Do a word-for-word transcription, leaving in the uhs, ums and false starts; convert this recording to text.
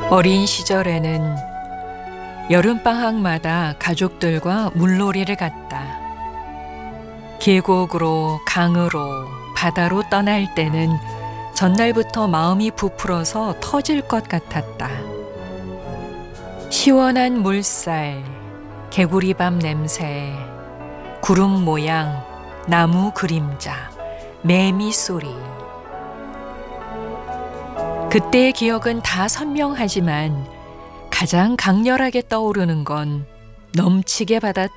어린 시절에는 여름방학마다 가족들과 물놀이를 갔다. 계곡으로, 강으로, 바다로 떠날 때는 전날부터 마음이 부풀어서 터질 것 같았다. 시원한 물살, 개구리밥 냄새, 구름 모양, 나무 그림자, 매미 소리. 그때의 기억은 다 선명하지만 가장 강렬하게 떠오르는 건 넘치게 받았던